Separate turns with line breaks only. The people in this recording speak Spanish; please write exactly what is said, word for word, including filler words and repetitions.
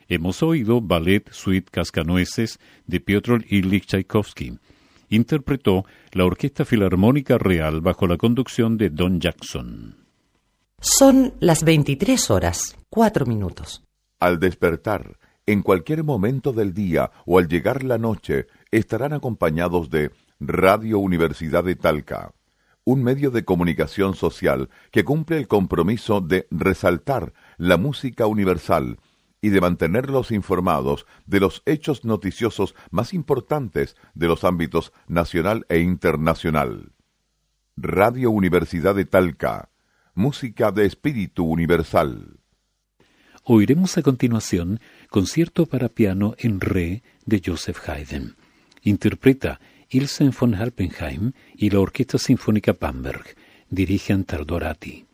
Hemos oído Ballet Suite Cascanueces de Piotr Ilyich Tchaikovsky. Interpretó la Orquesta Filarmónica Real bajo la conducción de Don Jackson.
Son las veintitrés horas, cuatro minutos.
Al despertar, en cualquier momento del día o al llegar la noche, estarán acompañados de Radio Universidad de Talca, un medio de comunicación social que cumple el compromiso de resaltar la música universal y de mantenerlos informados de los hechos noticiosos más importantes de los ámbitos nacional e internacional. Radio Universidad de Talca, música de espíritu universal.
Oiremos a continuación Concierto para piano en re de Joseph Haydn. Interpreta Ilse von Halpenheim y la Orquesta Sinfónica Bamberg. Dirige Antal Dorati.